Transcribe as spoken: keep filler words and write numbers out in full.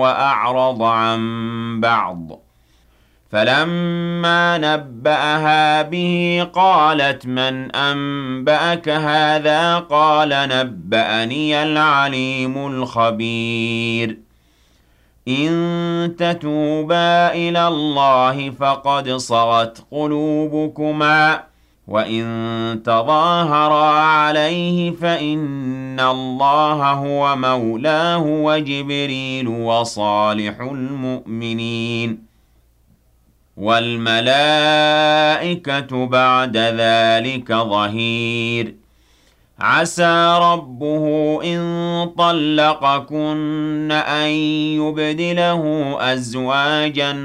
وأعرض عن بعض فلما نبأها به قالت من أنبأك هذا قال نبأني العليم الخبير إن تتوبا إلى الله فقد صغت قلوبكما وإن تظاهرا عليه فإن الله هو مولاه وجبريل وصالح المؤمنين والملائكة بعد ذلك ظهير عسى ربه إن طلقكن أن يبدله أزواجا